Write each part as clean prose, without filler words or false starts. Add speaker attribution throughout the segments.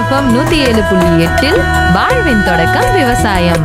Speaker 1: FM 107.8 வாழ்வின் தொடக்கம் விவசாயம்.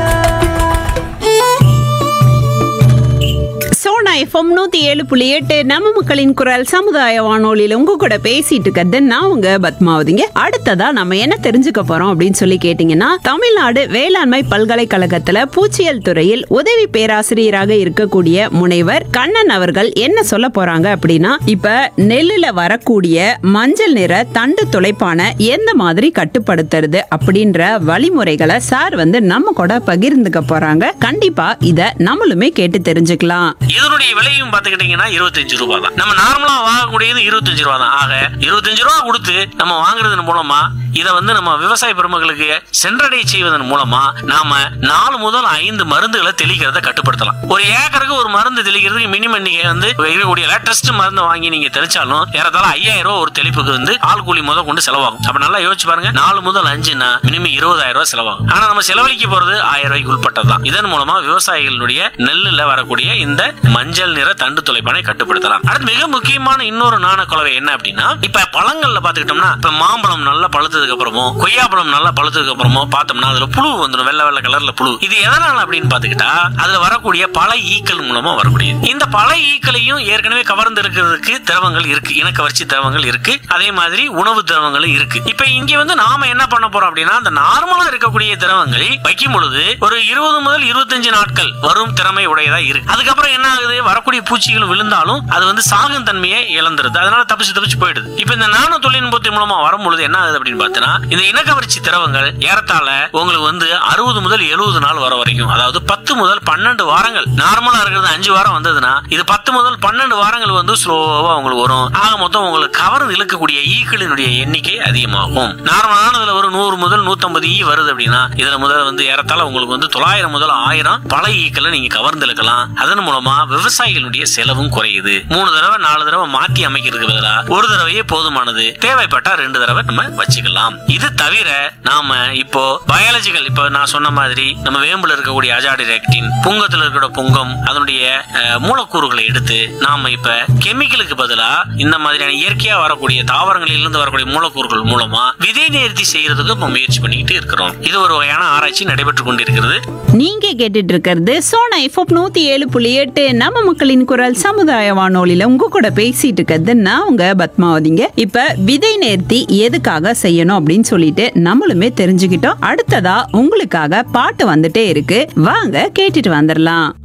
Speaker 2: சோனா எஃப்எம் 107.8 நம்ம மக்களின் குரல் சமுதாய வானொலியில உங்க கூட பேசிட்டு இருக்கிறது நான் உங்க பத்மாவதிங்க. அடுத்ததா நம்ம என்ன தெரிஞ்சுக்க போறோம் அப்படின்னு சொல்லி கேட்டீங்கன்னா, தமிழ்நாடு வேளாண்மை பல்கலைக்கழகத்துல பூச்சியல் துறையில் உதவி பேராசிரியராக இருக்கக்கூடிய முனைவர் கண்ணன் அவர்கள் என்ன சொல்ல போறாங்க அப்படின்னா, இப்ப நெல்லுல வரக்கூடிய மஞ்சள் நிற தண்டு துளைப்பான எந்த மாதிரி கட்டுப்படுத்துறது அப்படின்ற வழிமுறைகளை சார் நம்ம கூட பகிர்ந்துக்க போறாங்க. கண்டிப்பா இத நம்மளுமே கேட்டு தெரிஞ்சுக்கலாம்.
Speaker 3: இதனுடைய விலையும் பாத்துக்கிட்டீங்கன்னா 25 ரூபாய் தான். நம்ம நார்மலா வாங்கக்கூடியது 25 ரூபாய் தான். ஆக 25 ரூபாய் கொடுத்து நம்ம வாங்குறதன் மூலமா இதை நம்ம விவசாய பெருமக்களுக்கு சென்றடை செய்வதன் மூலமா நாம 4 முதல் 5 மருந்துகளை தெளிக்கிறத கட்டுப்படுத்தலாம். ஒரு ஏக்கருக்கு ஒரு மருந்து தெளிக்கிறதுக்கு மினிமம் நீங்க இருக்கக்கூடிய லேட்டஸ்ட் மருந்து வாங்கி நீங்க தெளிச்சாலும் ஏறத்தாழ 5000 ரூபாய் ஒரு தெளிப்புக்கு ஆள் கூலி முதல் கொண்டு செலவாகும். அப்ப நல்லா யோசிச்சு பாருங்க, 4 முதல் 5னா மினிமம் 20000 ரூபாய் செலவாகும். ஆனா நம்ம செலவழிக்க போறது 1000 ரூபாய்க்கு உட்பட்டதான். இதன் மூலமா விவசாயிகளுடைய நெல்லுல வரக்கூடிய இந்த மஞ்சள் நிற தண்டு துளைப்பானை கட்டுப்படுத்தலாம். அடுத்து மிக முக்கியமான இன்னொரு நாண குலவை என்ன அப்படின்னா, இப்ப பழங்கள்ல பாத்துக்கிட்டோம்னா, இப்ப மாம்பழம் நல்லா பழுத்ததுக்கு அப்புறமோ கொய்யாப்பழம் நல்லா பழுத்ததுக்கு அப்புறமோ பார்த்தோம்னா அதுல புழு வந்துடும், வெள்ளை வெள்ளை கலர்ல புழு. இது எதனால அப்படின்னு பாத்துக்கிட்டா, அதுல வரக்கூடிய பல ஈக்கள் மூலமா வரக்கூடிய இந்த பல ஈக்களையும் ஏற்கனவே கவர்ந்து இருக்கிறதுக்கு திரவங்கள் இருக்கு, இனக்கவர்ச்சி திரவங்கள் இருக்கு, அதே மாதிரி உணவு திரவங்களும் இருக்கு. இப்ப இங்க நாம என்ன பண்ண போறோம் அப்படின்னா, அந்த நார்மலா இருக்கக்கூடிய திரவங்களை வைக்கும் பொழுது ஒரு 20 முதல் 25 நாட்கள் வரும் திறமை உடையதா இருக்கு. அதுக்கப்புறம் என்ன ஆகுது, வரக்கூடிய பூச்சிகள் விழுந்தாலும் அது சாகும் தன்மையை இழந்துருது, அதனால தப்பிச்சு போயிடுது. இப்ப இந்த நானோ தொழில்நுட்பத்தின் மூலமா வரும்பொழுது என்ன ஆகுது அப்படின்னு பார்த்தா, இந்த இனக்கவர்ச்சி திரவங்கள் ஏறத்தாழ உங்களுக்கு 60 முதல் 70 நாள் வர வரைக்கும், அதாவது 10 முதல் 12 வாரங்கள், நார்மலா இருக்கிறது 5 வாரம் வந்ததுன்னா இது 10 முதல் 12 வாரங்கள் ஸ்லோவா உங்களுக்கு வரும். ஆக மொத்தம் உங்களுக்கு கவர்ந்து இழுக்கக்கூடிய ஈக்களினுடைய எண்ணிக்கை அதிகமாகும். நார்மலானதுல ஒரு 100 முதல் 150 ஈ வருது அப்படின்னா இதுல முதல் ஏறத்தாழ உங்களுக்கு 900 முதல் 1000 பல ஈக்களை நீங்க கவர்ந்து இழுக்கலாம். அதன் மூலமா விவசாயிகளுடைய செலவும் குறையுது. 3 தடவை 4 தடவை மாத்தி அமைக்கிறதுக்கு பதிலா ஒரு தடவையே போதுமானது, தேவைப்பட்டா 2 தடவை நம்ம வச்சுக்கலாம். இது தவிர நாம இப்போ பயாலஜிக்கல், இப்ப நான் சொன்ன மாதிரி நம்ம வேம்புல இருக்கக்கூடிய அஜாடிரெக்டின், புங்கத்துல இருக்கிற புங்கம், அதனுடைய மூலக்கூறுகளை எடுத்து நாம இப்ப கெமிக்கலுக்கு பதிலா இந்த மாதிரியான இயற்கையா வரக்கூடிய தாவரங்களில் இருந்து வரக்கூடிய மூலக்கூறுகள் மூலமா விதை நேர்த்தி செய்யறதுக்கு இப்ப முயற்சி பண்ணிக்கிட்டு இருக்கிறோம். இது ஒரு வகையான ஆராய்ச்சி நடைபெற்றுக் கொண்டிருக்கிறது.
Speaker 2: நீங்க கேட்டுட்டு இருக்கிறது சோனா எஃப்எம் 107.8 நம்ம மக்களின் குரல் சமுதாய வானொலியில உங்க கூட பேசிட்டு இருக்கிறது நான் உங்க பத்மாவதிங்க. இப்ப விதை நேர்த்தி எதுக்காக செய்யணும் அப்படின்னு சொல்லிட்டு நம்மளுமே தெரிஞ்சுக்கிட்டோம். அடுத்ததா உங்களுக்காக பாட்டு வந்துட்டே இருக்கு, வாங்க கேட்டுட்டு வந்துடலாம்.